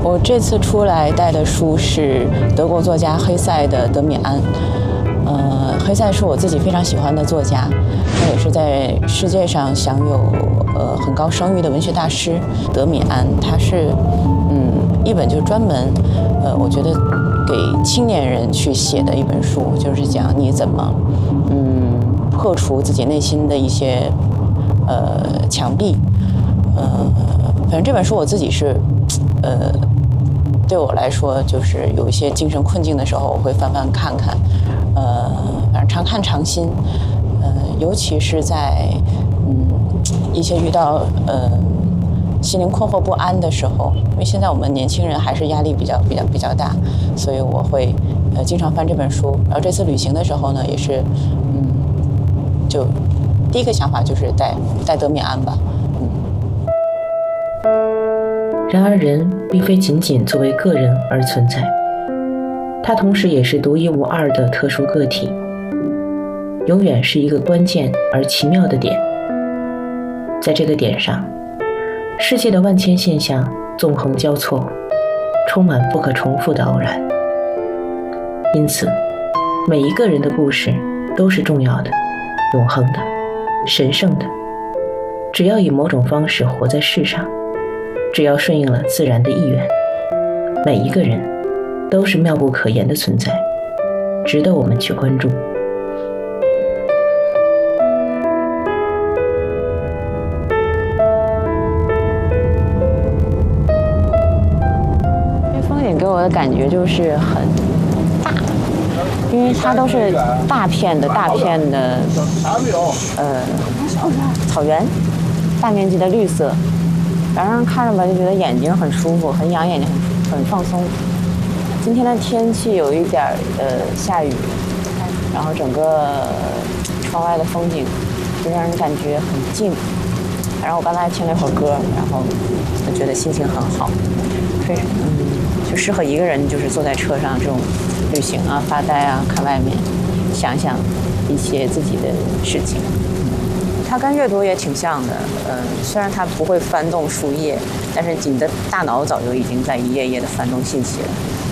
我这次出来带的书是德国作家黑塞的《德米安》。黑塞是我自己非常喜欢的作家，他也是在世界上享有很高声誉的文学大师。德米安他是一本就是专门我觉得给青年人去写的一本书，就是讲你怎么破除自己内心的一些墙壁。反正这本书我自己是对我来说就是有一些精神困境的时候，我会翻翻看看。反正常看常新。尤其是在一些遇到心灵困惑不安的时候，因为现在我们年轻人还是压力比较大，所以我会经常翻这本书。然后这次旅行的时候呢，也是就第一个想法就是带德米安吧。 然而人并非仅仅作为个人而存在，他同时也是独一无二的特殊个体，永远是一个关键而奇妙的点。在这个点上，世界的万千现象纵横交错，充满不可重复的偶然。因此每一个人的故事都是重要的、永恒的、神圣的。只要以某种方式活在世上，只要顺应了自然的意愿，每一个人都是妙不可言的存在，值得我们去关注。 这风景给我的感觉就是很大，因为它都是大片的草原，大面积的绿色，然后让人看着吧就觉得眼睛很舒服，很养眼睛，很放松。今天的天气有一点下雨，然后整个窗外的风景就让人感觉很静。然后我刚才听了一会儿歌，然后我觉得心情很好，就适合一个人就是坐在车上这种旅行啊、发呆啊、看外面，想想一些自己的事情。它跟阅读也挺像的，虽然它不会翻动书页，但是你的大脑早就已经在一页页的翻动信息了。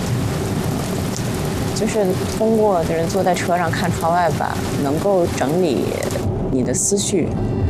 就是通过就是坐在车上看窗外吧，能够整理你的思绪，